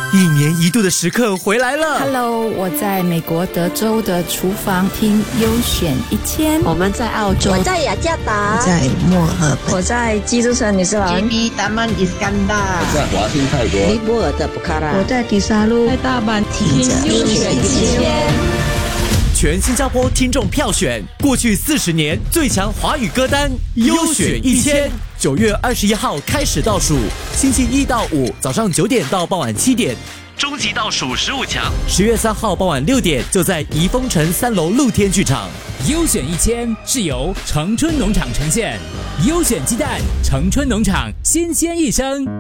一年一度的时刻回来了。 Hello， 我在美国德州的厨房听优选1000。 我们在澳洲， 我在雅加达， 我在墨尔本， 我在基督山纽西兰， JB Taman Iskandar， 在华欣泰国， 尼泊尔的布卡拉， 我在迪沙路， 在大阪听优选1000。 全新加坡听众票选过去40年最强华语歌单优选1000。9月21号开始倒数，星期1到5早上9点到傍晚7点，终极倒数15强。10月3号傍晚6点就在怡丰城3楼露天剧场。 优选1000是由城春农场呈现，优选鸡蛋，城春农场新鲜一生。